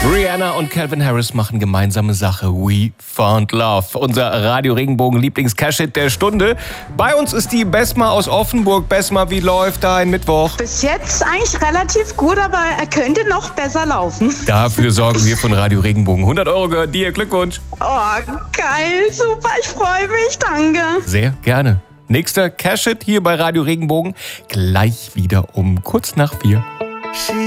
Rihanna und Calvin Harris machen gemeinsame Sache. We Found Love. Unser Radio Regenbogen Lieblings-Cash-Hit der Stunde. Bei uns ist die Besma aus Offenburg. Besma, wie läuft dein Mittwoch? Bis jetzt eigentlich relativ gut, aber er könnte noch besser laufen. Dafür sorgen wir von Radio Regenbogen. 100 € gehört dir. Glückwunsch. Oh, geil, super, ich freue mich, danke. Sehr gerne. Nächster Cash-Hit hier bei Radio Regenbogen. Gleich wieder um kurz nach 4.